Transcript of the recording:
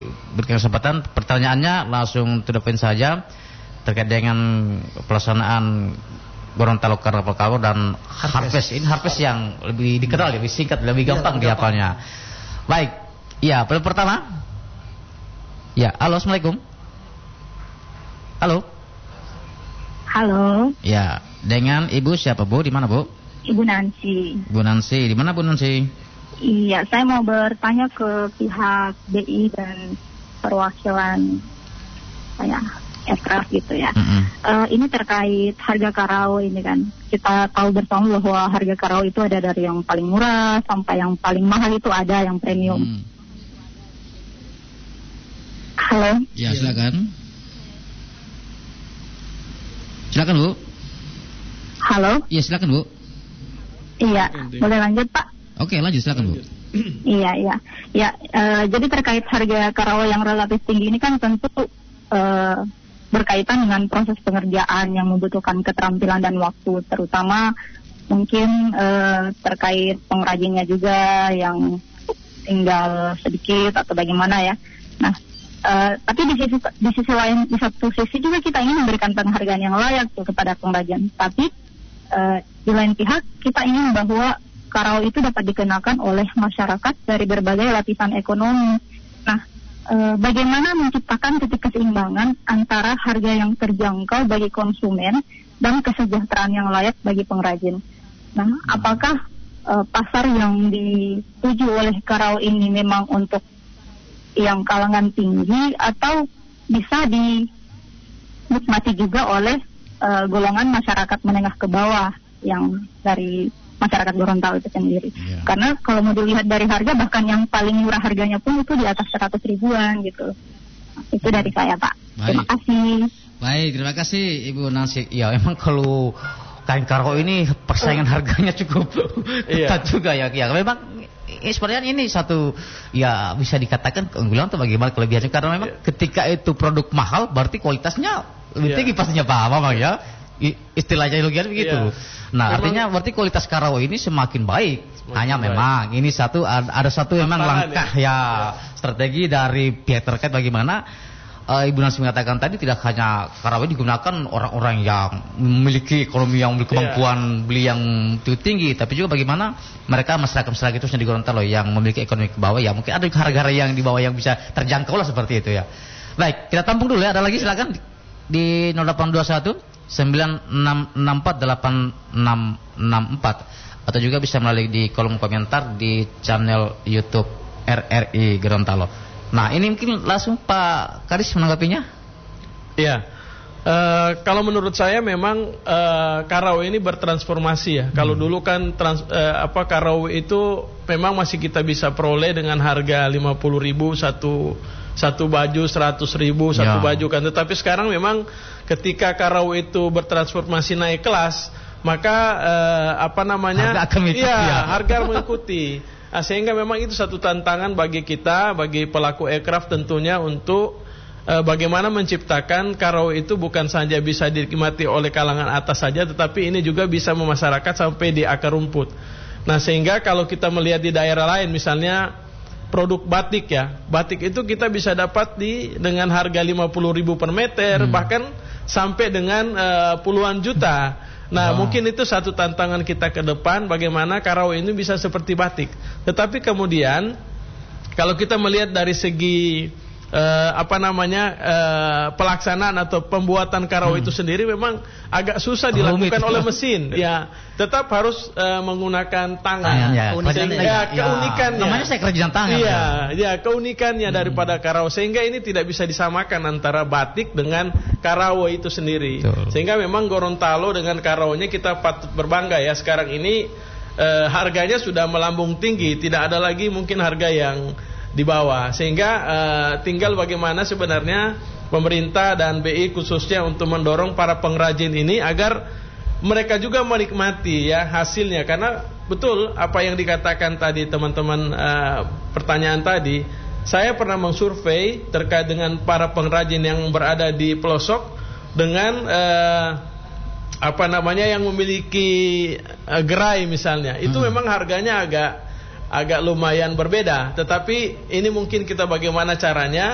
berikan kesempatan pertanyaannya langsung to the point saja terkait dengan pelaksanaan Gorontalo Carnaval Carnival dan Harvest. Ini Harvest yang lebih dikenal, lebih singkat, lebih gampang dihafalnya. Baik, ya pertama. Ya, halo, assalamualaikum. Halo. Halo. Ya, dengan Ibu siapa Bu? Di mana Bu? Ibu Nancy. Bu Nancy, di mana Bu Nancy? Iya, saya mau bertanya ke pihak BI dan perwakilan aircraft gitu ya. Ini terkait harga karao ini kan. Kita tahu bersama bahwa harga karao itu ada dari yang paling murah sampai yang paling mahal itu ada yang premium. Halo. Ya, silakan. Silakan Bu. Halo. Iya, silakan Bu. Iya, boleh lanjut Pak? Oke, lanjut silakan Bu. Iya. Jadi terkait harga karao yang relatif tinggi ini kan tentu berkaitan dengan proses pengerjaan yang membutuhkan keterampilan dan waktu, terutama mungkin terkait pengrajinnya juga yang tinggal sedikit atau bagaimana ya. Nah, tapi di sisi lain, di satu sisi juga kita ingin memberikan penghargaan yang layak tuh kepada pengrajin. Tapi di lain pihak kita ingin bahwa karao itu dapat dikenakan oleh masyarakat dari berbagai lapisan ekonomi. Nah, bagaimana menciptakan titik keseimbangan antara harga yang terjangkau bagi konsumen dan kesejahteraan yang layak bagi pengrajin. Nah, apakah pasar yang dituju oleh karao ini memang untuk yang kalangan tinggi atau bisa dinikmati juga oleh golongan masyarakat menengah ke bawah yang dari masyarakat Gorontalo itu sendiri. Karena kalau mau dilihat dari harga, bahkan yang paling murah harganya pun itu di atas 100 ribuan gitu. Itu dari saya Pak. Baik. Terima kasih. Baik, terima kasih Ibu Nancy. Ya, memang kalau kain karao ini persaingan harganya cukup ketat juga ya. Ya, memang sebenarnya ini satu ya bisa dikatakan keunggulan atau bagaimana kelebihannya, karena memang ketika itu produk mahal berarti kualitasnya lebih tinggi pastinya Pak Mamang ya. Istilahnya logian begitu. Nah, memang, artinya berarti kualitas karao ini semakin baik. Hanya memang ini ada satu memang langkah strategi dari pihak terkait bagaimana Ibu Nancy mengatakan tadi tidak hanya karao digunakan orang-orang yang memiliki ekonomi yang memiliki kemampuan beli yang tinggi, tapi juga bagaimana mereka masyarakat itu di Gorontalo yang memiliki ekonomi ke bawah ya, mungkin ada harga-harga yang di bawah yang bisa terjangkau lah seperti itu ya. Baik, kita tampung dulu ya. Ada lagi silakan di 0821 9664 atau juga bisa melalui di kolom komentar di channel YouTube RRI Gorontalo. Nah, ini mungkin langsung Pak Kadis menanggapinya. Iya. Kalau menurut saya memang karao ini bertransformasi ya. Kalau dulu kan karao itu memang masih kita bisa peroleh dengan harga 50.000 satu baju, 100.000 satu baju kan. Tetapi sekarang memang ketika karao itu bertransformasi naik kelas, maka harga mengikuti. Nah, sehingga memang itu satu tantangan bagi kita, bagi pelaku aircraft tentunya untuk bagaimana menciptakan karao itu bukan saja bisa dinikmati oleh kalangan atas saja, tetapi ini juga bisa memasyarakat sampai di akar rumput. Nah, sehingga kalau kita melihat di daerah lain, misalnya produk batik ya, batik itu kita bisa dapat dengan harga 50.000 per meter, bahkan sampai dengan puluhan juta. Nah, mungkin itu satu tantangan kita ke depan, bagaimana karao ini bisa seperti batik. Tetapi kemudian kalau kita melihat dari segi pelaksanaan atau pembuatan karao itu sendiri memang agak susah dilakukan oleh mesin. Ya, tetap harus menggunakan tangan. Keunikannya. Namanya saya kerjaan tangan. Keunikannya daripada karao, sehingga ini tidak bisa disamakan antara batik dengan karao itu sendiri. Sehingga memang Gorontalo dengan karaonya kita patut berbangga ya. Sekarang ini harganya sudah melambung tinggi, tidak ada lagi mungkin harga yang di bawah, sehingga tinggal bagaimana sebenarnya pemerintah dan BI khususnya untuk mendorong para pengrajin ini agar mereka juga menikmati ya hasilnya. Karena betul apa yang dikatakan tadi teman-teman pertanyaan tadi, saya pernah mengsurvei terkait dengan para pengrajin yang berada di pelosok dengan yang memiliki gerai misalnya, itu memang harganya agak lumayan berbeda. Tetapi ini mungkin kita bagaimana caranya